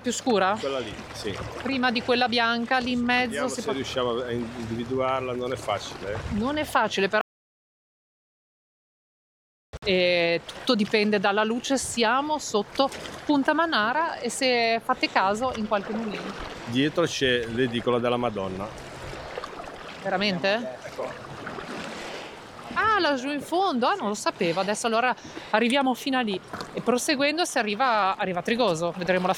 più scura? Quella lì, sì. Prima di quella bianca, lì in mezzo Vediamo si se può... riusciamo a individuarla, non è facile. Non è facile, però tutto dipende dalla luce. Siamo sotto Punta Manara e, se fate caso, in qualche momento. Dietro c'è l'edicola della Madonna. Veramente? Ecco. Ah, laggiù in fondo? Ah, non lo sapevo. Adesso allora arriviamo fino a lì e proseguendo si arriva a Trigoso. Vedremo la